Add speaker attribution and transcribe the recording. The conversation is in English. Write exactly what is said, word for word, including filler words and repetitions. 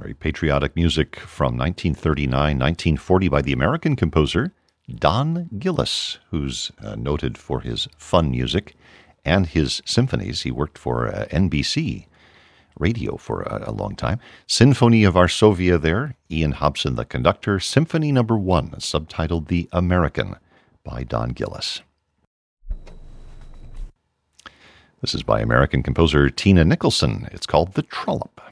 Speaker 1: very patriotic music from nineteen thirty-nine, nineteen forty by the American composer Don Gillis, who's uh, noted for his fun music and his symphonies. He worked for uh, N B C radio for a, a long time. Sinfonia Varsovia there, Ian Hobson the conductor, Symphony Number One, subtitled The American by Don Gillis. This is by American composer Tina Nicholson. It's called The Trollop.